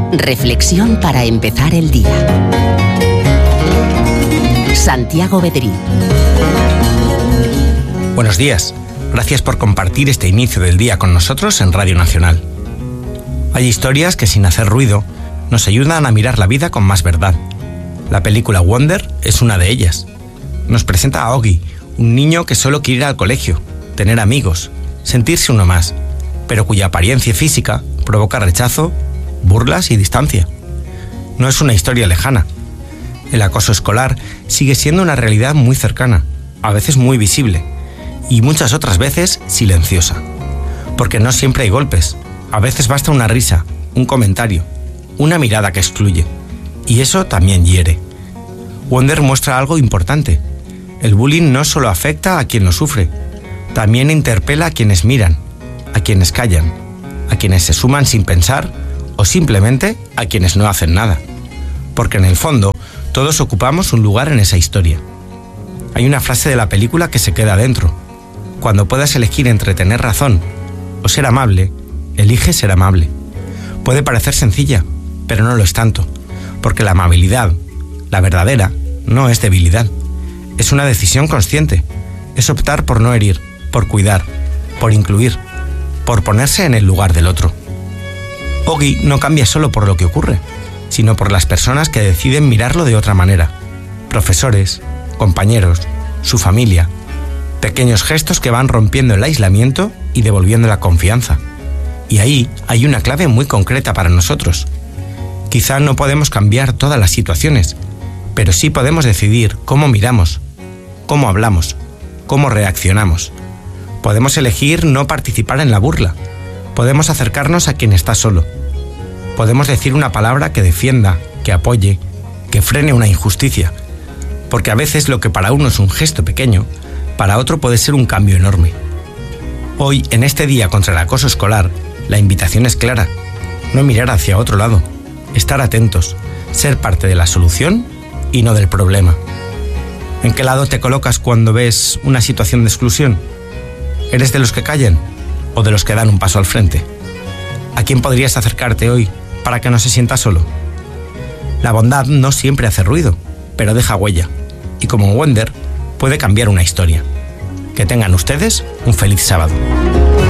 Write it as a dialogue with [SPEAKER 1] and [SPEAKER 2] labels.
[SPEAKER 1] Reflexión para empezar el día. Santiago Bedrí.
[SPEAKER 2] Buenos días. Gracias por compartir este inicio del día con nosotros en Radio Nacional. Hay historias que, sin hacer ruido, nos ayudan a mirar la vida con más verdad. La película Wonder es una de ellas. Nos presenta a Augie, un niño que solo quiere ir al colegio, tener amigos, sentirse uno más, pero cuya apariencia física provoca rechazo, burlas y distancia. No es una historia lejana. El acoso escolar sigue siendo una realidad muy cercana, a veces muy visible, y muchas otras veces silenciosa. Porque no siempre hay golpes, a veces basta una risa, un comentario, una mirada que excluye, y eso también hiere. Wonder muestra algo importante. El bullying no solo afecta a quien lo sufre, también interpela a quienes miran, a quienes callan, a quienes se suman sin pensar o simplemente a quienes no hacen nada. Porque en el fondo, todos ocupamos un lugar en esa historia. Hay una frase de la película que se queda dentro. Cuando puedas elegir entre tener razón o ser amable, elige ser amable. Puede parecer sencilla, pero no lo es tanto, porque la amabilidad, la verdadera, no es debilidad. Es una decisión consciente. Es optar por no herir, por cuidar, por incluir, por ponerse en el lugar del otro. Augie no cambia solo por lo que ocurre, sino por las personas que deciden mirarlo de otra manera. Profesores, compañeros, su familia. Pequeños gestos que van rompiendo el aislamiento y devolviendo la confianza. Y ahí hay una clave muy concreta para nosotros. Quizá no podemos cambiar todas las situaciones, pero sí podemos decidir cómo miramos, cómo hablamos, cómo reaccionamos. Podemos elegir no participar en la burla. Podemos acercarnos a quien está solo. Podemos decir una palabra que defienda, que apoye, que frene una injusticia. Porque a veces lo que para uno es un gesto pequeño, para otro puede ser un cambio enorme. Hoy, en este día contra el acoso escolar, la invitación es clara. No mirar hacia otro lado. Estar atentos. Ser parte de la solución y no del problema. ¿En qué lado te colocas cuando ves una situación de exclusión? ¿Eres de los que callan o de los que dan un paso al frente? ¿A quién podrías acercarte hoy para que no se sienta solo? La bondad no siempre hace ruido, pero deja huella. Y como en Wonder, puede cambiar una historia. Que tengan ustedes un feliz sábado.